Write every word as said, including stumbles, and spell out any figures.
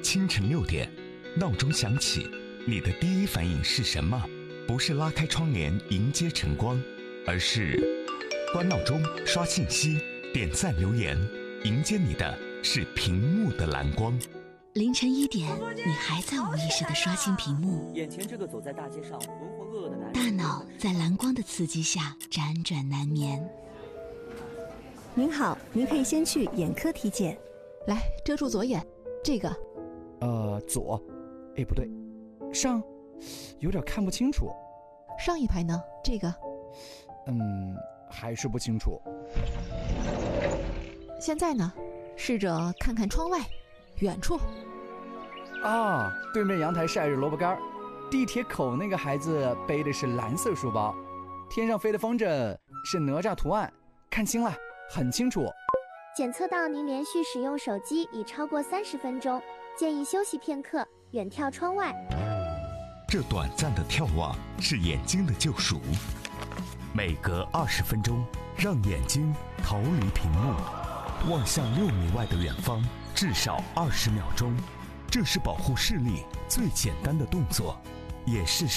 清晨六点，闹钟响起，你的第一反应是什么？不是拉开窗帘迎接晨光，而是关闹钟、刷信息、点赞留言，迎接你的是屏幕的蓝光。 凌晨一点，你还在无意识地刷新屏幕， 眼前这个走在大街上浑浑噩噩的男人， 大脑在蓝光的刺激下辗转难眠。 您好，您可以先去眼科体检。 来，遮住左眼，这个。 呃，左，哎，不对，上，有点看不清楚。 上一排呢？这个。 嗯，还是不清楚。 现在呢？试着看看窗外，远处。 啊，对面阳台晒着萝卜干，地铁口那个孩子背的是蓝色书包，天上飞的风筝是哪吒图案，看清了，很清楚。 检测到您连续使用手机已超过三十分钟，建议休息片刻，远眺窗外。 这短暂的眺望是眼睛的救赎，每隔二十分钟，让眼睛逃离屏幕，望向六米外的远方，至少二十秒钟。这是保护视力最简单的动作，也是